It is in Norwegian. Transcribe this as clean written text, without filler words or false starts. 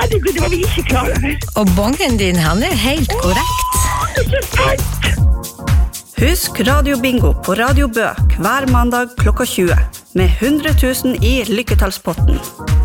herregud, det var vi ikke klar over. Og bongen din, han helt korrekt. Ikke sant? Husk Radio Bingo på Radio Bø hver mandag klokka 20 med 100 000 i lykketallspotten.